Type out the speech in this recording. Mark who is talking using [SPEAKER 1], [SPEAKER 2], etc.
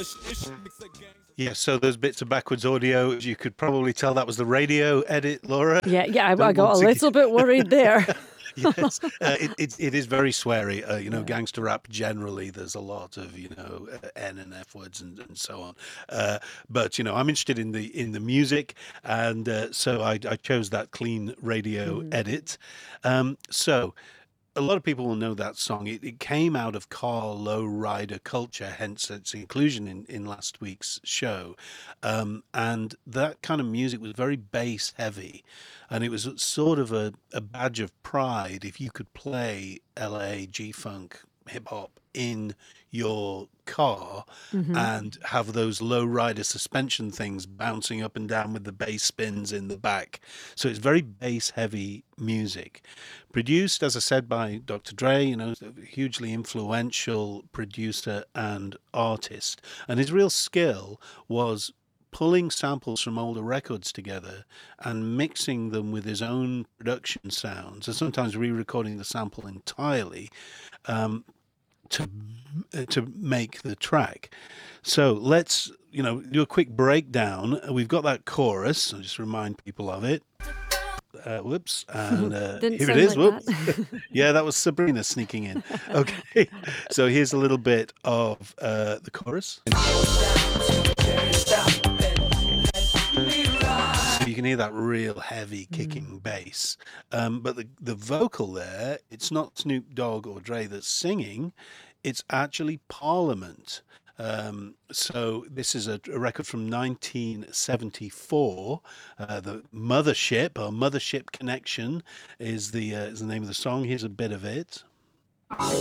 [SPEAKER 1] Yeah, so those bits of backwards audio, you could probably tell that was the radio edit, Laura.
[SPEAKER 2] Yeah, I
[SPEAKER 1] Don't
[SPEAKER 2] got
[SPEAKER 1] want
[SPEAKER 2] a
[SPEAKER 1] to
[SPEAKER 2] little bit worried there.
[SPEAKER 1] yes, it is very sweary.
[SPEAKER 2] Yeah.
[SPEAKER 1] Gangster rap generally, there's a lot of N and F words and so on. But I'm interested in the music, and so I chose that clean radio
[SPEAKER 2] Mhm.
[SPEAKER 1] edit. So a lot of people will know that song. It came out of car lowrider culture, hence its inclusion in last week's show. And that kind of music was very bass heavy, and it was sort of a badge of pride if you could play LA G funk hip hop in your car
[SPEAKER 2] Mhm.
[SPEAKER 1] and have those low rider suspension things bouncing up and down with the bass spins in the back. So it's very bass heavy music. Produced, as I said, by Dr. Dre, a hugely influential producer and artist. And his real skill was pulling samples from older records together and mixing them with his own production sounds, and sometimes re-recording the sample entirely um, to to make the track. So let's do a quick breakdown. We've got that chorus. I'll just remind people of it. Whoops, and
[SPEAKER 2] Didn't
[SPEAKER 1] here it
[SPEAKER 2] sound
[SPEAKER 1] is.
[SPEAKER 2] like that.
[SPEAKER 1] Whoops. Yeah, that was Sabrina sneaking in. Okay, so here's a little bit of the chorus. So you can hear that real heavy kicking bass. But the vocal there, it's not Snoop Dogg or Dre that's singing, it's actually Parliament. So this is a record from 1974. The Mothership, or Mothership Connection, is the name of the song. Here's a bit of it.